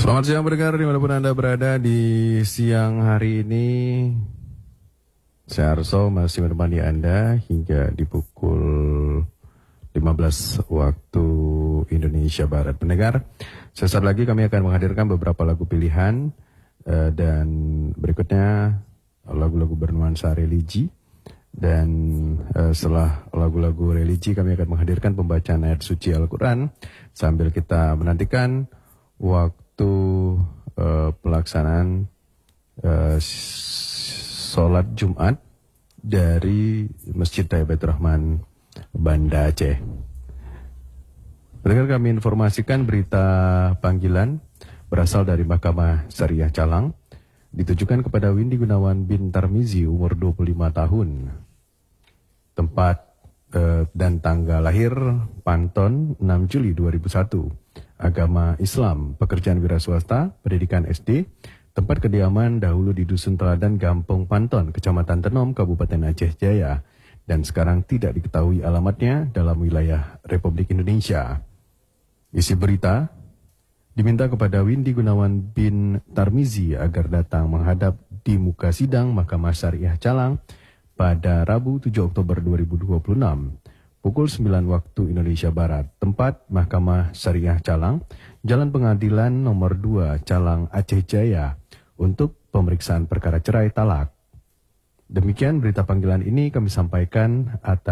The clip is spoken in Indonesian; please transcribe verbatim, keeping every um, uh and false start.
Selamat siang pendengar dimanapun Anda berada di siang hari ini. Saya Arso masih menemani Anda hingga di pukul lima belas waktu Indonesia Barat. Pendengar, sesaat lagi kami akan menghadirkan beberapa lagu pilihan uh, dan berikutnya lagu-lagu bernuansa religi. Dan uh, setelah lagu-lagu religi kami akan menghadirkan pembacaan ayat suci Al-Quran sambil kita menantikan waktu uh, pelaksanaan uh, sholat Jumat dari Masjid Taibatur Rahman Banda Aceh. Pendengar, kami informasikan berita panggilan berasal dari Mahkamah Syariah Calang ditujukan kepada Windy Gunawan bin Tarmizi umur dua puluh lima tahun. Tempat eh, dan tanggal lahir Panton enam Juli dua ribu satu. Agama Islam, pekerjaan wira swasta, pendidikan S D, tempat kediaman dahulu di Dusun Teladan Gampung Panton, Kecamatan Tenom, Kabupaten Aceh Jaya, dan sekarang tidak diketahui alamatnya dalam wilayah Republik Indonesia. Isi berita, diminta kepada Windy Gunawan bin Tarmizi agar datang menghadap di muka sidang Mahkamah Syariah Calang pada Rabu tujuh Oktober dua ribu dua puluh enam, pukul sembilan waktu Indonesia Barat. Tempat Mahkamah Syariah Calang, Jalan Pengadilan nomor dua Calang Aceh Jaya, untuk pemeriksaan perkara cerai talak. Demikian berita panggilan ini kami sampaikan atas